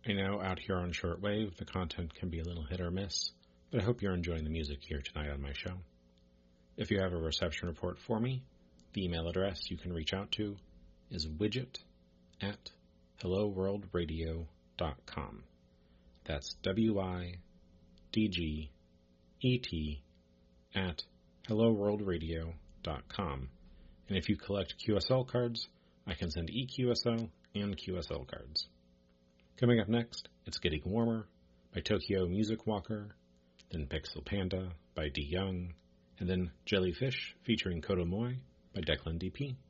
I know out here on shortwave the content can be a little hit or miss, but I hope you're enjoying the music here tonight on my show. If you have a reception report for me, the email address you can reach out to is widget@helloworldradio.com. That's WIDGET at helloworldradio.com. And if you collect QSL cards, I can send eQSO and QSL cards. Coming up next, It's Getting Warmer by Tokyo Music Walker, then Pixel Panda by D. Young, and then Jellyfish featuring Kodo Moy by Declan DP.